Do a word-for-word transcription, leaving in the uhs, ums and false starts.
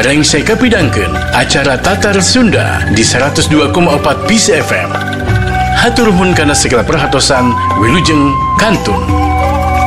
Dereng saya kapidangkeun acara Tatar Sunda di seratus dua koma empat Peace F M. Hatur nuhun kana segala perhatosan, wilujeng kantun.